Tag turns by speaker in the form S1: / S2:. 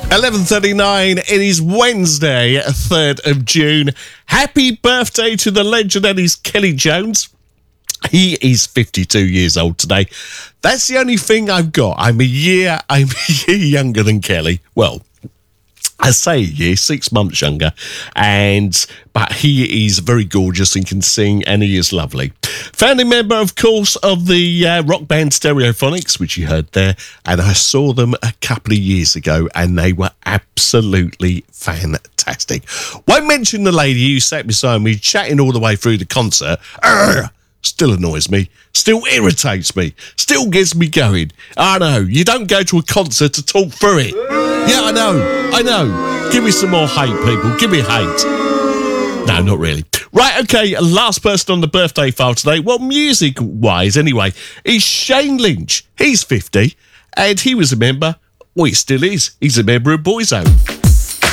S1: 11:39. It is Wednesday, 3rd of June. Happy birthday to the legend that is Kelly Jones. He is 52 years old today. That's the only thing I've got. I'm a year younger than Kelly. Well, I say a year, 6 months younger, but he is very gorgeous and can sing, and he is lovely. Founding member, of course, of the rock band Stereophonics, which you heard there, and I saw them a couple of years ago, and they were absolutely fantastic. Won't mention the lady who sat beside me chatting all the way through the concert. Still annoys me, still irritates me, still gets me going. I know, you don't go to a concert to talk through it. Yeah, I know. Give me some more hate, people. Give me hate. No, not really. Right, okay, last person on the birthday file today, well, music-wise anyway, is Shane Lynch. He's 50, and he was a member, well, he still is. He's a member of Boyzone.